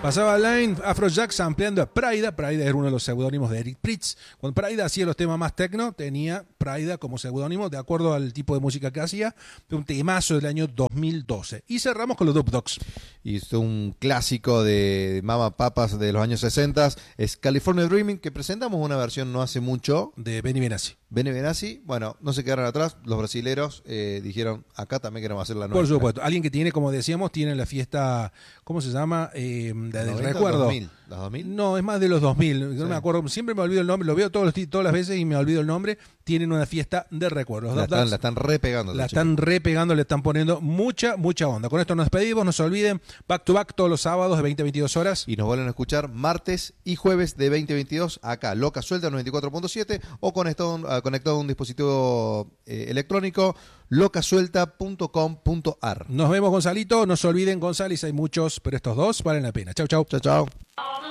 Pasaba Line, Afrojack sampleando a Praida. Praida era uno de los seudónimos de Eric Prydz. Cuando Praida hacía los temas más techno, tenía Praida como seudónimo, de acuerdo al tipo de música que hacía, de un temazo del año 2012. Y cerramos con los Dub Dogs. Y es un clásico de Mama Papas de los años 60, es California Dreaming, que presentamos una versión no hace mucho. De Benny Benassi. Benny Benassi, bueno, no se quedaron atrás, los brasileros dijeron, acá también queremos hacer la nuestra. Por supuesto, alguien que tiene, como decíamos, tiene la fiesta, ¿cómo se llama? Del recuerdo. 2000, ¿los 2000? No, es más de los 2000, no me acuerdo, siempre me olvido el nombre, lo veo todas las veces y me olvido el nombre. Tienen una fiesta de recuerdos. La están repegando. La están repegando, le están poniendo mucha onda. Con esto nos despedimos, no se olviden, back to back todos los sábados de 20 a 22 horas. Y nos vuelven a escuchar martes y jueves de 20 a 22, acá, Loca Suelta 94.7 o conectado a un dispositivo electrónico, locasuelta.com.ar. Nos vemos, Gonzalito. No se olviden, González, hay muchos, pero estos dos valen la pena. Chau, chau. Chau, chau.